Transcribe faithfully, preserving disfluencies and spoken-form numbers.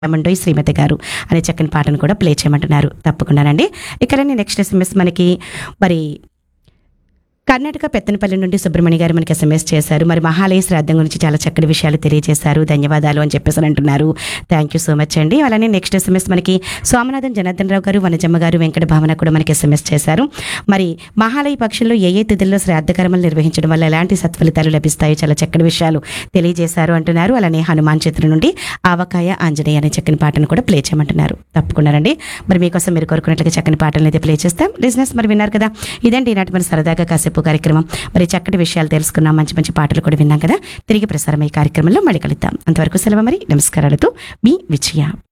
మండోయ్ శ్రీమతి గారు అనే చక్కని పాటను కూడా ప్లే చేయమంటున్నారు. తప్పకుండానండి. ఇక్కడనే నెక్స్ట్ ఎస్ఎంఎస్ మనకి మరి కర్ణాటక పెత్తనపల్లి నుండి సుబ్రహ్మణ్య గారు మనకి ఎస్ఎంఎస్ చేశారు. మరి మహాలయ శ్రాద్ధం గురించి చాలా చక్కటి విషయాలు తెలియజేశారు, ధన్యవాదాలు అని చెప్పేసి అని అంటున్నారు. థ్యాంక్ యూ సో మచ్ అండి. అలానే నెక్స్ట్ ఎస్ఎంఎస్ మనకి సోమనాథన్ జనార్దన్ రావు గారు, వనజమ్మ గారు, వెంకట భావన కూడా మనకి ఎస్ఎంఎస్ చేశారు. మరి మహాలయ పక్షుల్లో ఏ ఏ తిథుల్లో శ్రాద్ధ కర్మలు నిర్వహించడం వల్ల ఎలాంటి సత్ఫలితాలు లభిస్తాయో చాలా చక్కటి విషయాలు తెలియజేశారు అంటున్నారు. అలానే హనుమాన్ చిత్రం నుండి ఆవకాయ ఆంజనేయ అనే చక్కని పాటను కూడా ప్లే చేయమంటున్నారు. తప్పకుండానండి. మరి మీకోసం మీరు కోరుకున్నట్లుగా చక్కని పాటలను అయితే ప్లే చేస్తాం. లిజినెస్ మరి విన్నారు కదా, ఇదండి ఈనాటి మన సరదాగా కాసేపు కార్యక్రమం. మరి చక్కటి విషయాలు తెలుసుకున్నాం, మంచి మంచి పాటలు కూడా విన్నాం కదా. తిరిగి ప్రసారం ఈ కార్యక్రమంలో మళ్ళీ కలుద్దాం. అంతవరకు సెలవు మరి. నమస్కారాలతో మీ విజయ.